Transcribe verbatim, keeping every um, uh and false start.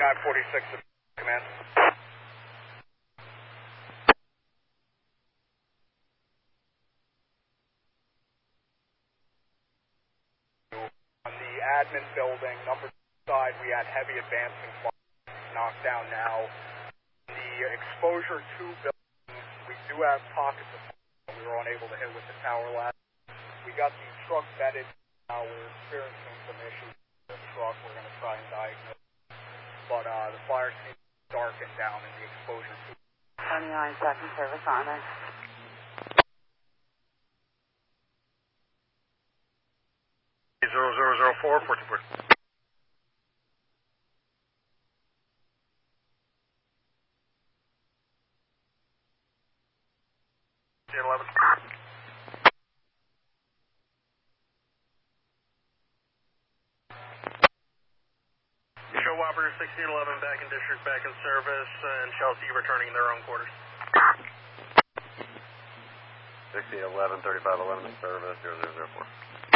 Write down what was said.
nine forty-six, command. On the admin building, number two side, we had heavy advancing fire knocked down now. The exposure two building, we do have pockets of fire we were unable to hit with the tower ladder. We got the truck vetted. Now we're experiencing some issues with the truck. We're going to try and diagnose. But uh, the fire seems to darken down in the exposure two. twenty-nine second service on it. zero zero zero four, fourteen four. eleven. Show operator sixteen eleven back in district, back in service, and Chelsea returning their own quarters. sixteen eleven, thirty-five eleven in service, zero zero zero four.